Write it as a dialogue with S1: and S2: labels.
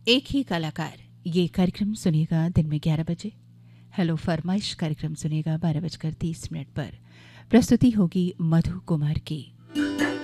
S1: एक ही कलाकार, ये कार्यक्रम सुनिएगा दिन में 11 बजे। हेलो फरमाइश कार्यक्रम सुनिएगा 12:30 पर। प्रस्तुति होगी मधु कुमार की।